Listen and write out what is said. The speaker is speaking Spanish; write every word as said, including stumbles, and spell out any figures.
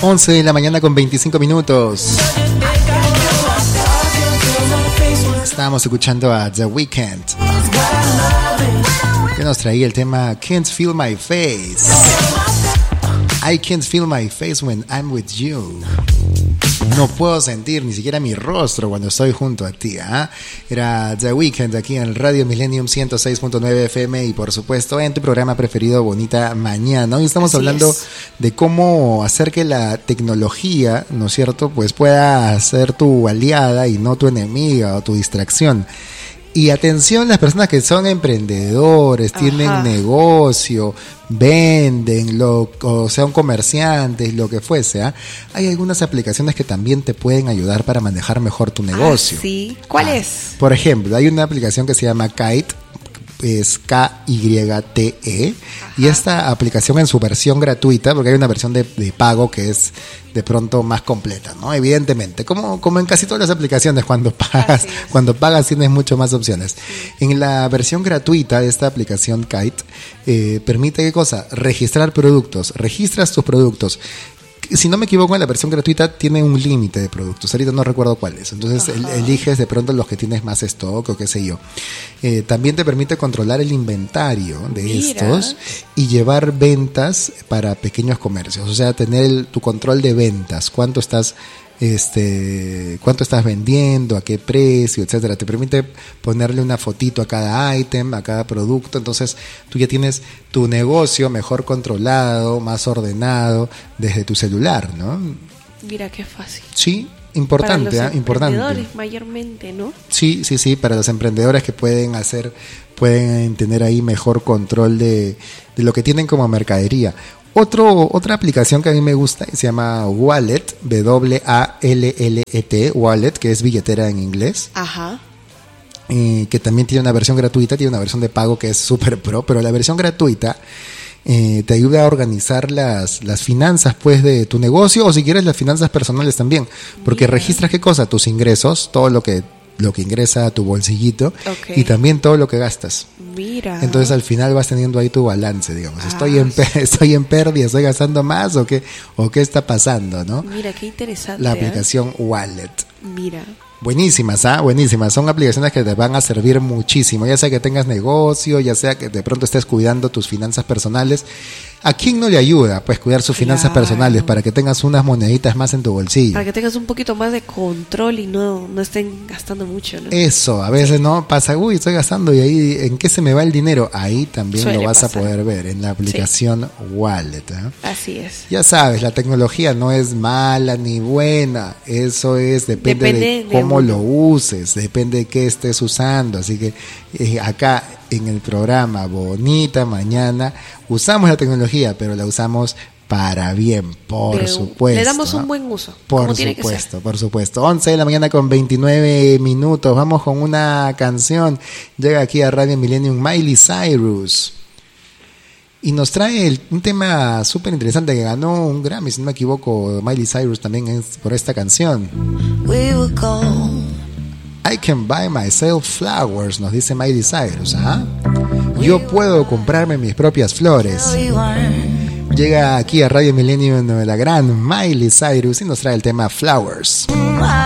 once de la mañana con veinticinco minutos. Estábamos escuchando a The Weeknd, que nos traía el tema Can't Feel My Face. I can't feel my face when I'm with you. No puedo sentir ni siquiera mi rostro cuando estoy junto a ti. ¿eh? Era The Weeknd aquí en Radio Millennium ciento seis punto nueve F M y por supuesto en tu programa preferido Bonita Mañana. Hoy estamos Así hablando es. de cómo hacer que la tecnología, ¿no es cierto?, pues pueda ser tu aliada y no tu enemiga o tu distracción. Y atención, las personas que son emprendedores, tienen Ajá. negocio, venden, lo, o sean comerciantes, lo que fuese. ¿eh? Hay algunas aplicaciones que también te pueden ayudar para manejar mejor tu negocio. Ah, ¿sí? ¿Cuál ah, es? Por ejemplo, hay una aplicación que se llama Kite, es K Y T E, y esta aplicación en su versión gratuita, porque hay una versión de, de pago que es de pronto más completa, ¿no? Evidentemente, como, como en casi todas las aplicaciones, cuando pagas, cuando pagas tienes mucho más opciones. Sí. En la versión gratuita de esta aplicación Kite, eh, permite, ¿qué cosa? Registrar productos, registras tus productos. Si no me equivoco, en la versión gratuita tiene un límite de productos. Ahorita no recuerdo cuál es. Entonces el, eliges de pronto los que tienes más stock o qué sé yo. Eh, también te permite controlar el inventario de Mira. estos y llevar ventas para pequeños comercios. O sea, tener el, tu control de ventas. Cuánto estás este cuánto estás vendiendo, a qué precio, etcétera. Te permite ponerle una fotito a cada ítem, a cada producto. Entonces tú ya tienes tu negocio mejor controlado, más ordenado desde tu celular, ¿no? Mira qué fácil. Sí, importante, para los ¿eh? importante. emprendedores mayormente, ¿no? Sí, sí, sí, para los emprendedores que pueden hacer, pueden tener ahí mejor control de, de lo que tienen como mercadería. Otro, otra aplicación que a mí me gusta se llama Wallet, W A L L E T, Wallet, que es billetera en inglés. Ajá. Eh, que también tiene una versión gratuita, tiene una versión de pago que es súper pro, pero la versión gratuita eh, te ayuda a organizar las, las finanzas pues de tu negocio, o si quieres las finanzas personales también, porque Mira. registras qué cosa, tus ingresos, todo lo que lo que ingresa a tu bolsillito okay. y también todo lo que gastas. Mira. Entonces al final vas teniendo ahí tu balance, digamos. Ah, estoy en estoy en pérdida, estoy gastando más o qué o qué está pasando, ¿no? Mira, qué interesante. La aplicación ¿eh? Wallet. Mira. Buenísimas, ¿ah? ¿eh? Buenísimas. Son aplicaciones que te van a servir muchísimo, ya sea que tengas negocio, ya sea que de pronto estés cuidando tus finanzas personales. ¿A quién no le ayuda? Pues cuidar sus claro. finanzas personales para que tengas unas moneditas más en tu bolsillo. Para que tengas un poquito más de control y no, no estén gastando mucho, ¿no? Eso, a veces sí. no pasa, uy, estoy gastando y ahí, ¿en qué se me va el dinero? Ahí también Suele lo vas pasar. a poder ver en la aplicación sí. Wallet. ¿eh? Así es. Ya sabes, la tecnología no es mala ni buena, eso es, depende, depende de cómo de lo uses, depende de qué estés usando. Así que eh, acá en el programa Bonita Mañana usamos la tecnología, pero la usamos para bien, por pero supuesto. Le damos un buen uso. Por supuesto, por supuesto. once de la mañana con veintinueve minutos. Vamos con una canción. Llega aquí a Radio Millennium Miley Cyrus. Y nos trae el, un tema súper interesante que ganó un Grammy, si no me equivoco, Miley Cyrus también es por esta canción. We will go. I can buy myself flowers, nos dice Miley Cyrus. ¿ah? Yo puedo comprarme mis propias flores. Llega aquí a Radio Millennium la gran Miley Cyrus y nos trae el tema Flowers.